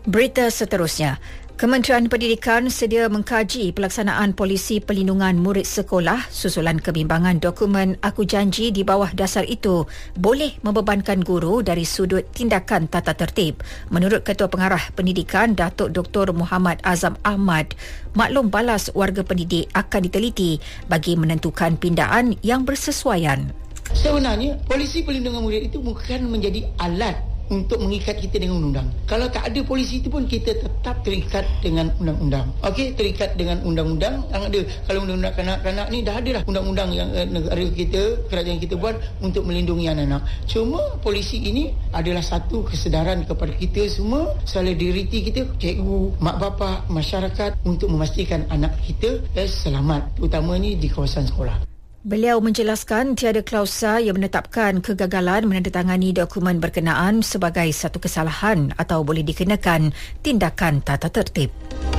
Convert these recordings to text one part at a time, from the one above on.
Berita seterusnya. Kementerian Pendidikan sedia mengkaji pelaksanaan polisi pelindungan murid sekolah susulan kebimbangan dokumen Aku Janji di bawah dasar itu boleh membebankan guru dari sudut tindakan tata tertib. Menurut Ketua Pengarah Pendidikan Datuk Dr. Muhammad Azam Ahmad, maklum balas warga pendidik akan diteliti bagi menentukan pindaan yang bersesuaian. Sebenarnya, polisi pelindungan murid itu bukan menjadi alat untuk mengikat kita dengan undang-undang. Kalau tak ada polisi itu pun kita tetap terikat dengan undang-undang. Okey, terikat dengan undang-undang yang ada. Kalau undang-undang kanak-kanak ni dah ada dah undang-undang yang negara kita, kerajaan kita buat untuk melindungi anak-anak. Cuma polisi ini adalah satu kesedaran kepada kita semua, solidariti kita, cikgu, mak bapak, masyarakat untuk memastikan anak kita selamat, terutamanya di kawasan sekolah. Beliau menjelaskan tiada klausa yang menetapkan kegagalan menandatangani dokumen berkenaan sebagai satu kesalahan atau boleh dikenakan tindakan tata tertib.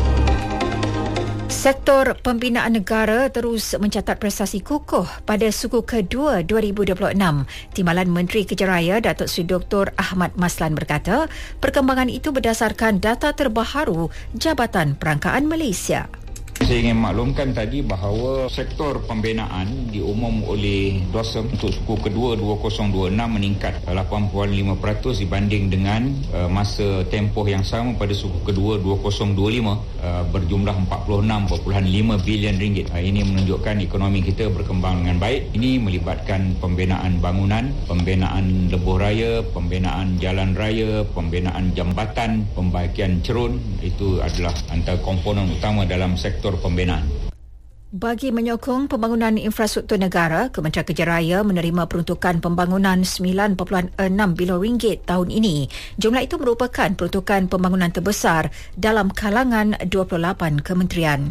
Sektor pembinaan negara terus mencatat prestasi kukuh pada suku kedua 2026. Timbalan Menteri Kejaraya Datuk Seri Dr. Ahmad Maslan berkata, perkembangan itu berdasarkan data terbaharu Jabatan Perangkaan Malaysia. Saya ingin maklumkan tadi bahawa sektor pembinaan diumum oleh DOSM untuk suku kedua 2026 meningkat 8.5% dibanding dengan masa tempoh yang sama pada suku kedua 2025 berjumlah 46.5 bilion ringgit. Ini menunjukkan ekonomi kita berkembang dengan baik. Ini melibatkan pembinaan bangunan, pembinaan lebuh raya, pembinaan jalan raya, pembinaan jambatan, pembaikian cerun. Itu adalah antara komponen utama dalam sektor pembinaan. Bagi menyokong pembangunan infrastruktur negara, Kementerian Kejaraya menerima peruntukan pembangunan 9.6 bilion ringgit tahun ini. Jumlah itu merupakan peruntukan pembangunan terbesar dalam kalangan 28 kementerian.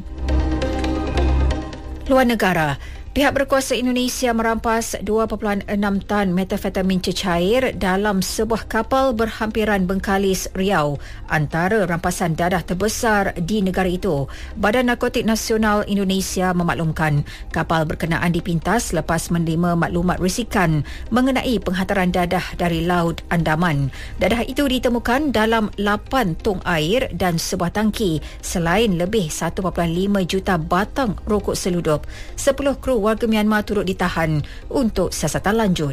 Luar negara. Pihak berkuasa Indonesia merampas 2.6 tan metafetamin cecair dalam sebuah kapal berhampiran Bengkalis, Riau, antara rampasan dadah terbesar di negara itu. Badan Narkotik Nasional Indonesia memaklumkan kapal berkenaan dipintas selepas menerima maklumat risikan mengenai penghantaran dadah dari Laut Andaman. Dadah itu ditemukan dalam 8 tong air dan sebuah tangki selain lebih 1.5 juta batang rokok seludup. 10 kru warga Myanmar turut ditahan untuk siasatan lanjut.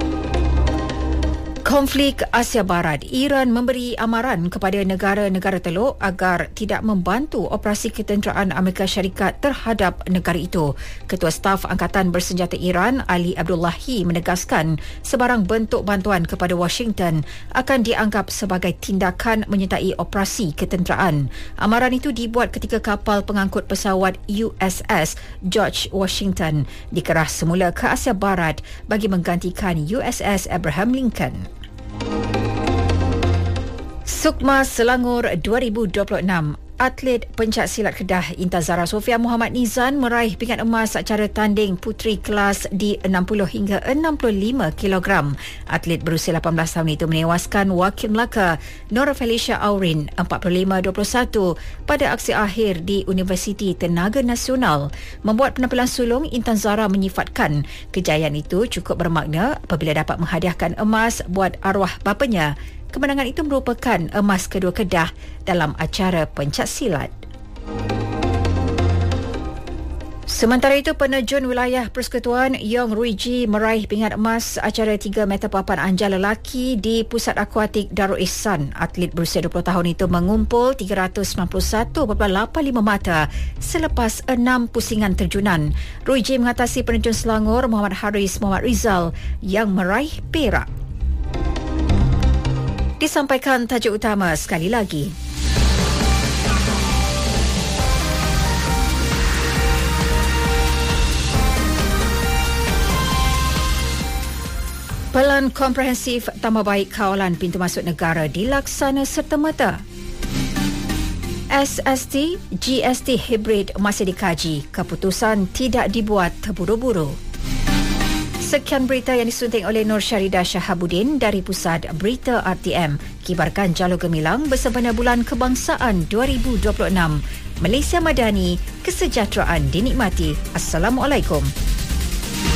Konflik Asia Barat, Iran memberi amaran kepada negara-negara teluk agar tidak membantu operasi ketenteraan Amerika Syarikat terhadap negara itu. Ketua Staf Angkatan Bersenjata Iran, Ali Abdullahi, menegaskan sebarang bentuk bantuan kepada Washington akan dianggap sebagai tindakan menyertai operasi ketenteraan. Amaran itu dibuat ketika kapal pengangkut pesawat USS George Washington dikerah semula ke Asia Barat bagi menggantikan USS Abraham Lincoln. Sukma Selangor 2026. Atlet pencaksilat Kedah Intan Zahra Sofia Muhammad Nizan meraih pingat emas secara tanding puteri kelas di 60 hingga 65 kg. Atlet berusia 18 tahun itu menewaskan wakil Melaka Nora Felicia Aurin 45-21 pada aksi akhir di Universiti Tenaga Nasional. Membuat penampilan sulung, Intan Zahra menyifatkan kejayaan itu cukup bermakna apabila dapat menghadiahkan emas buat arwah bapanya. Kemenangan itu merupakan emas kedua Kedah dalam acara pencaksilat. Sementara itu, penerjun wilayah Persekutuan Yong Ruiji meraih pingat emas acara 3 meter papan anjal lelaki di Pusat Akuatik Darul Ihsan. Atlet berusia 20 tahun itu mengumpul 391.85 mata selepas 6 pusingan terjunan. Ruiji mengatasi penerjun Selangor Muhammad Haris Muhammad Rizal yang meraih perak. Disampaikan tajuk utama sekali lagi. Pelan komprehensif tambah baik kawalan pintu masuk negara dilaksana serta-merta. SST, GST hibrid masih dikaji. Keputusan tidak dibuat terburu-buru. Sekian berita yang disunting oleh Nur Syaridah Shahabuddin dari Pusat Berita RTM. Kibarkan Jalur Gemilang bersempena Bulan Kebangsaan 2026. Malaysia Madani, kesejahteraan dinikmati. Assalamualaikum.